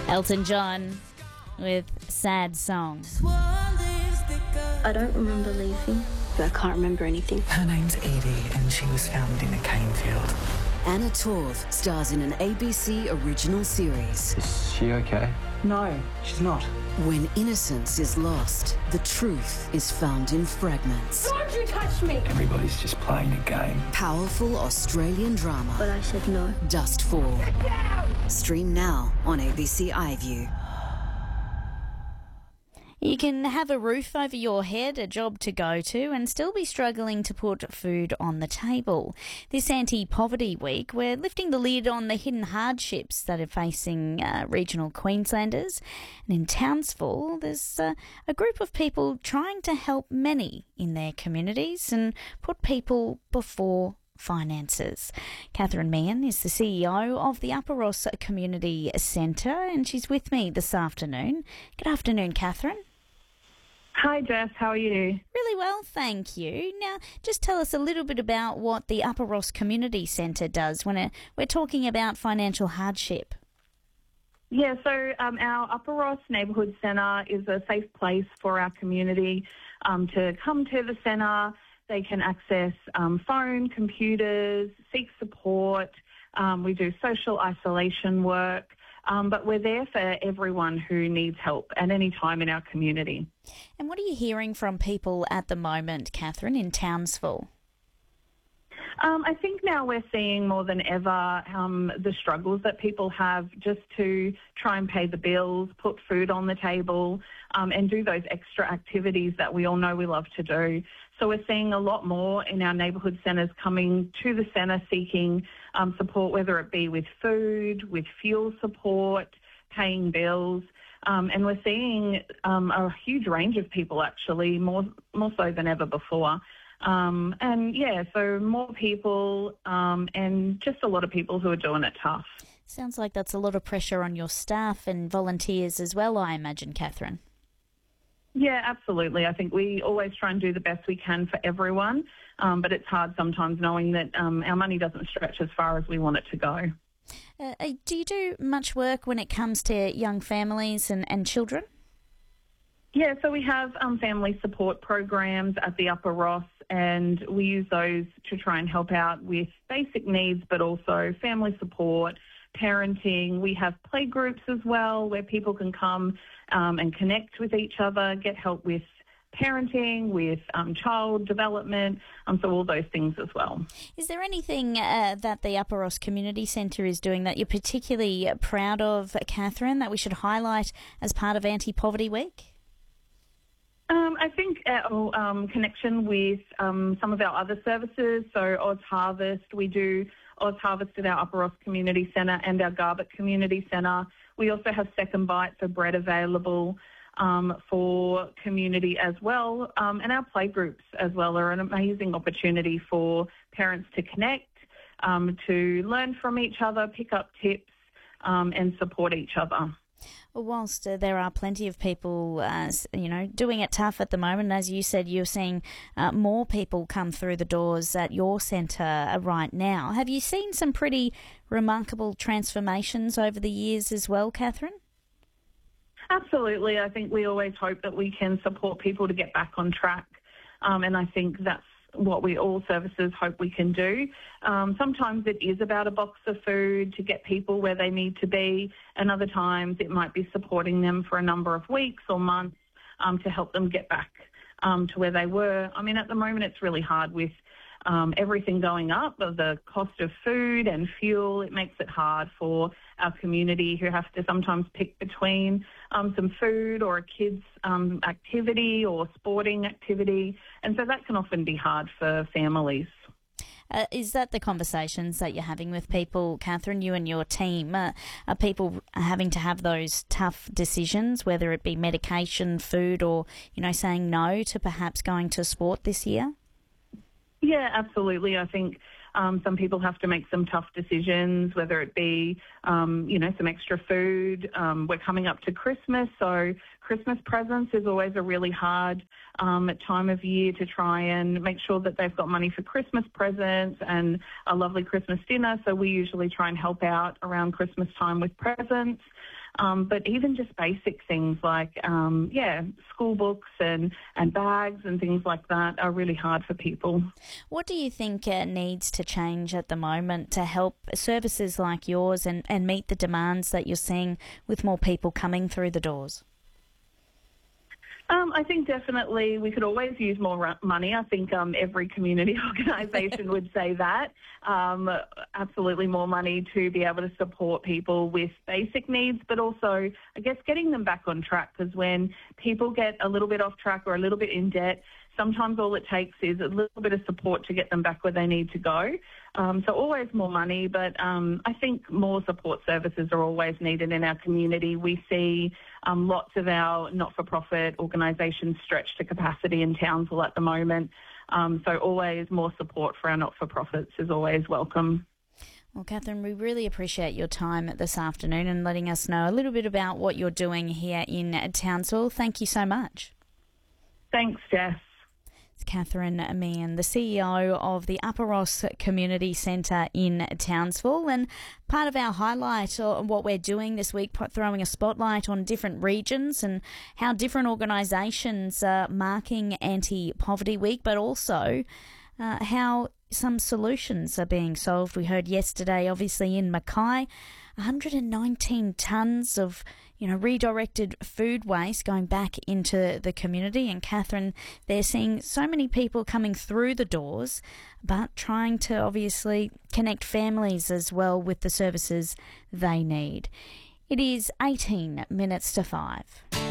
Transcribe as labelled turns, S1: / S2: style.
S1: Elton John with Sad Song.
S2: I don't remember leaving. I can't remember anything.
S3: Her name's Edie and she was found in a cane field.
S4: Anna Torv stars in an ABC original series.
S5: Is she okay?
S3: No, she's not.
S4: When innocence is lost, the truth is found in fragments.
S2: Don't you touch me!
S5: Everybody's just playing a game.
S4: Powerful Australian drama.
S2: But I said no.
S4: Dustfall. Stream now on ABC iView.
S1: You can have a roof over your head, a job to go to, and still be struggling to put food on the table. This Anti-Poverty Week, we're lifting the lid on the hidden hardships that are facing regional Queenslanders. And in Townsville, there's a group of people trying to help many in their communities and put people before finances. Catherine Meehan is the CEO of the Upper Ross Community Centre, and she's with me this afternoon. Good afternoon, Catherine.
S6: Hi Jess, how are you?
S1: Really well, thank you. Now, just tell us a little bit about what the Upper Ross Community Centre does when we're talking about financial hardship.
S6: Yeah, so our Upper Ross Neighbourhood Centre is a safe place for our community to come to the centre. They can access phone, computers, seek support. We do social isolation work. But we're there for everyone who needs help at any time in our community.
S1: And what are you hearing from people at the moment, Catherine, in Townsville?
S6: I think now we're seeing more than ever the struggles that people have just to try and pay the bills, put food on the table, and do those extra activities that we all know we love to do. So we're seeing a lot more in our neighbourhood centres coming to the centre seeking support, whether it be with food, with fuel support, paying bills. And we're seeing a huge range of people actually, more so than ever before. And yeah, so more people and just a lot of people who are doing it tough.
S1: Sounds like that's a lot of pressure on your staff and volunteers as well, I imagine, Catherine.
S6: Yeah, absolutely. I think we always try and do the best we can for everyone, but it's hard sometimes knowing that our money doesn't stretch as far as we want it to go.
S1: Do you do much work when it comes to young families and children?
S6: Yeah, so we have family support programs at the Upper Ross, and we use those to try and help out with basic needs, but also family support, parenting. We have play groups as well where people can come and connect with each other, get help with parenting, with child development, so all those things as well.
S1: Is there anything that the Upper Ross Community Centre is doing that you're particularly proud of, Catherine, that we should highlight as part of Anti-Poverty Week?
S6: I think our connection with some of our other services, so Oz Harvest, we do Oz Harvest at our Upper Ross Community Centre and our Garbutt Community Centre. We also have Second Bite for bread available for community as well. And our play groups as well are an amazing opportunity for parents to connect, to learn from each other, pick up tips and support each other.
S1: Well, whilst there are plenty of people, doing it tough at the moment, as you said, you're seeing more people come through the doors at your centre right now. Have you seen some pretty remarkable transformations over the years as well, Catherine?
S6: Absolutely. I think we always hope that we can support people to get back on track, and I think that's what we all services hope we can do. Sometimes it is about a box of food to get people where they need to be, and other times it might be supporting them for a number of weeks or months to help them get back to where they were. I mean, at the moment it's really hard with everything going up, the cost of food and fuel. It makes it hard for our community who have to sometimes pick between some food or a kid's activity or sporting activity. And so that can often be hard for families.
S1: Is that the conversations that you're having with people, Catherine, you and your team? Are people having to have those tough decisions, whether it be medication, food, or, saying no to perhaps going to sport this year?
S6: Yeah, absolutely. I think some people have to make some tough decisions, whether it be, some extra food. We're coming up to Christmas, so Christmas presents is always a really hard time of year to try and make sure that they've got money for Christmas presents and a lovely Christmas dinner. So we usually try and help out around Christmas time with presents. But even just basic things like, school books and bags and things like that are really hard for people.
S1: What do you think needs to change at the moment to help services like yours and meet the demands that you're seeing with more people coming through the doors?
S6: I think definitely we could always use more money. I think every community organisation would say that. Absolutely more money to be able to support people with basic needs, but also, I guess, getting them back on track, because when people get a little bit off track or a little bit in debt, sometimes all it takes is a little bit of support to get them back where they need to go. So always more money, but I think more support services are always needed in our community. We see lots of our not-for-profit organisations stretch to capacity in Townsville at the moment. So always more support for our not-for-profits is always welcome.
S1: Well, Catherine, we really appreciate your time this afternoon and letting us know a little bit about what you're doing here in Townsville. Thank you so much.
S6: Thanks, Jess.
S1: Catherine Meehan, the CEO of the Upper Ross Community Centre in Townsville, and part of our highlight of what we're doing this week, throwing a spotlight on different regions and how different organisations are marking Anti-Poverty Week, but also how some solutions are being solved. We heard yesterday, obviously, in Mackay, 119 tonnes of redirected food waste going back into the community. And Catherine, they're seeing so many people coming through the doors, but trying to obviously connect families as well with the services they need. It is 18 minutes to 5.